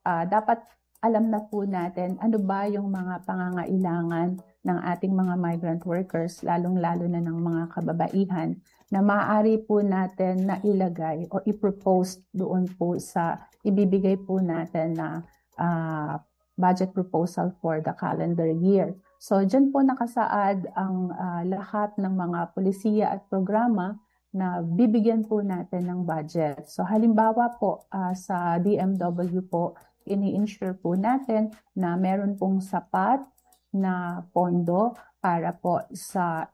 dapat alam na po natin ano ba yung mga pangangailangan ng ating mga migrant workers, lalong-lalo na ng mga kababaihan, na maaari po natin na ilagay o i-propose doon po sa ibibigay po natin na budget proposal for the calendar year. So, dyan po nakasaad ang lahat ng mga polisiya at programa na bibigyan po natin ng budget. So, halimbawa po sa DMW po, ini-ensure po natin na meron pong sapat na pondo para po sa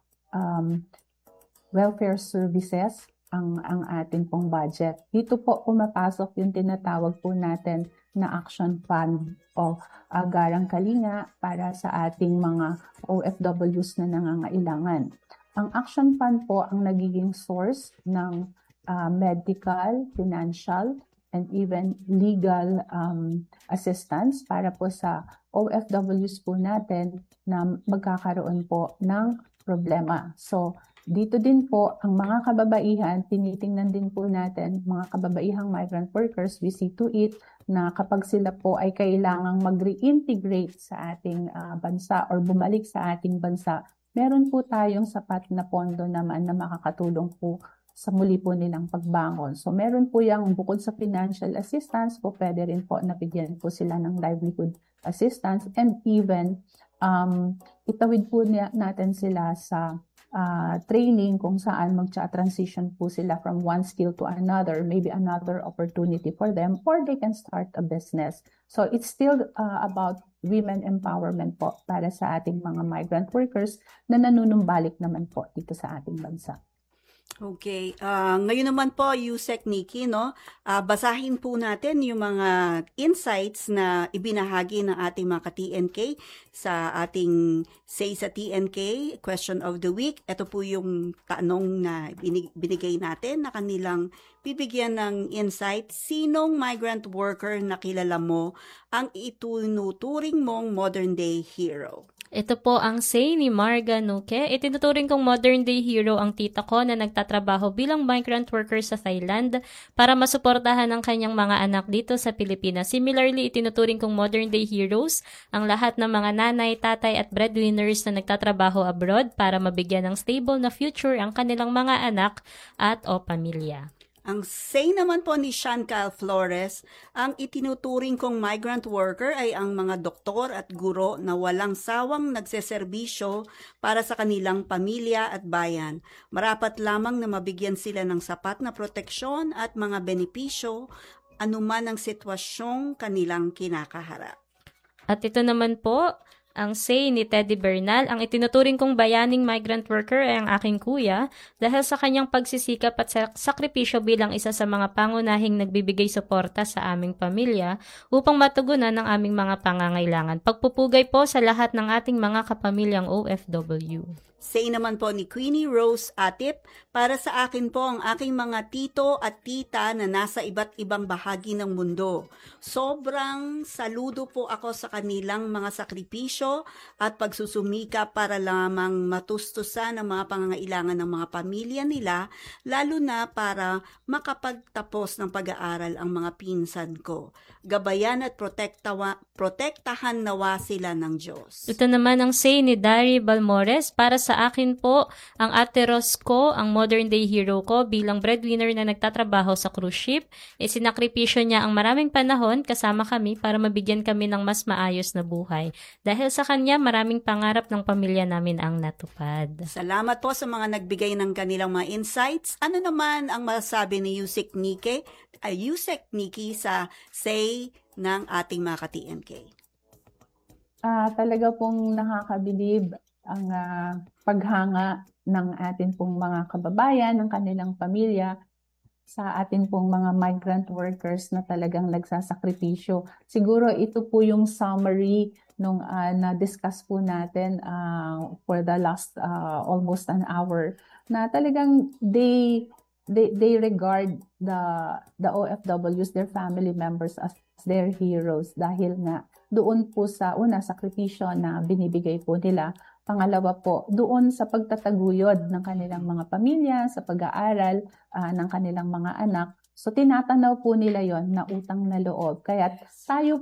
welfare services ang ating pong budget. Dito po pumapasok yung tinatawag po natin na action fund o Garang Kalinga para sa ating mga OFWs na nangangailangan. Ang action fund po ang nagiging source ng medical, financial, and even legal assistance para po sa OFWs po natin na magkakaroon po ng problema. So, dito din po, ang mga kababaihan, tinitingnan din po natin, mga kababaihang migrant workers, we see to it na kapag sila po ay kailangang mag-reintegrate sa ating bansa or bumalik sa ating bansa, meron po tayong sapat na pondo naman na makakatulong po sa muli po nilang pagbangon. So meron po yung bukod sa financial assistance po, pwede rin po nabigyan po sila ng livelihood assistance and even itawid po natin sila sa training kung saan mag-transition po sila from one skill to another, maybe another opportunity for them, or they can start a business. So it's still about women empowerment po para sa ating mga migrant workers na nanunumbalik naman po dito sa ating bansa. Okay. Ngayon naman po, Yusek Nikki, no? Basahin po natin yung mga insights na ibinahagi ng ating mga ka-TNK sa ating Say sa TNK, Question of the Week. Ito po yung tanong na binigay natin na kanilang bibigyan ng insight. Sinong migrant worker na kilala mo ang itunuturing mong modern day hero? Ito po ang say ni Marga Nuke. Itinuturing kong modern day hero ang tita ko na nagtatrabaho bilang migrant worker sa Thailand para masuportahan ang kanyang mga anak dito sa Pilipinas. Similarly, itinuturing kong modern day heroes ang lahat ng mga nanay, tatay at breadwinners na nagtatrabaho abroad para mabigyan ng stable na future ang kanilang mga anak at o pamilya. Ang say naman po ni Chancal Flores, ang itinuturing kong migrant worker ay ang mga doktor at guro na walang sawang nagseserbisyo para sa kanilang pamilya at bayan. Marapat lamang na mabigyan sila ng sapat na proteksyon at mga benepisyo anuman ang sitwasyong kanilang kinakaharap. At ito naman po, ang say ni Teddy Bernal, ang itinuturing kong bayaning migrant worker ay ang aking kuya dahil sa kanyang pagsisikap at sakripisyo bilang isa sa mga pangunahing nagbibigay suporta sa aming pamilya upang matugunan ang aming mga pangangailangan. Pagpupugay po sa lahat ng ating mga kapamilyang OFW. Say naman po ni Queenie Rose Atip, para sa akin po ang aking mga tito at tita na nasa iba't ibang bahagi ng mundo. Sobrang saludo po ako sa kanilang mga sakripisyo at pagsusumika para lamang matustusan ang mga pangangailangan ng mga pamilya nila, lalo na para makapagtapos ng pag-aaral ang mga pinsan ko. Gabayan at protektahan nawa sila ng Diyos. Ito naman ang say ni Dari Balmores, para sa akin po, ang ate Ros ko, ang modern day hero ko bilang breadwinner na nagtatrabaho sa cruise ship. Isinakripisyo niya ang maraming panahon kasama kami para mabigyan kami ng mas maayos na buhay. Dahil sa kanya, maraming pangarap ng pamilya namin ang natupad. Salamat po sa mga nagbigay ng kanilang mga insights. Ano naman ang masasabi ni Yusek Nikki sa say ng ating mga ka-TNK? Talaga pong nakakabilib ang paghanga ng atin pong mga kababayan, ng kanilang pamilya, sa atin pong mga migrant workers na talagang nagsasakripisyo. Siguro ito po yung summary nung na-discuss po natin for the last almost an hour, na talagang they regard the OFWs, their family members, as their heroes dahil nga doon po sa una, sakripisyo na binibigay po nila. Pangalawa po, doon sa pagtataguyod ng kanilang mga pamilya, sa pag-aaral ng kanilang mga anak. So tinatanaw po nila yon na utang na loob. Kaya tayo